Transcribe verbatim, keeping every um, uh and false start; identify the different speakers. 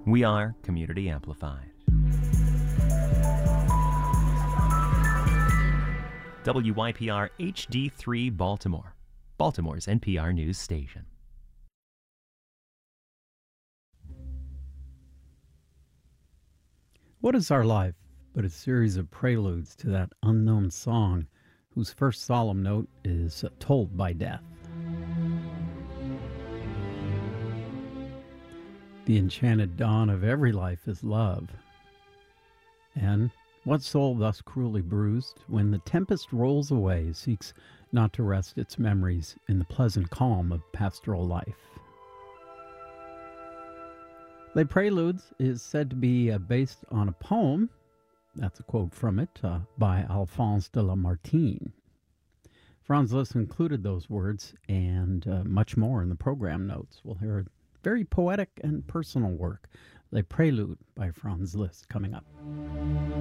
Speaker 1: We are Community Amplified. W Y P R H D three Baltimore, Baltimore's N P R News station.
Speaker 2: What is our life but a series of preludes to that unknown song whose first solemn note is told by death? The enchanted dawn of every life is love. And what soul thus cruelly bruised, when the tempest rolls away, seeks not to rest its memories in the pleasant calm of pastoral life? Les Preludes is said to be uh, based on a poem, that's a quote from it, uh, by Alphonse de Lamartine. Franz Liszt included those words and uh, much more in the program notes. We'll hear a very poetic and personal work, Les Preludes by Franz Liszt, coming up.